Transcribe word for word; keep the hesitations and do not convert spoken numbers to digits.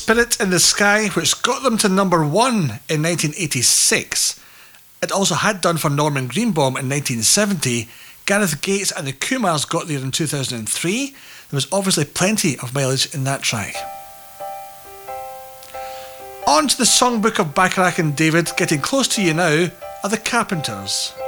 Spirit in the Sky, which got them to number one in nineteen eighty-six. It also had done for Norman Greenbaum in nineteen seventy. Gareth Gates and the Kumars got there in two thousand three. There was obviously plenty of mileage in that track. On to the songbook of Bacharach and David. Getting close to you now are the Carpenters.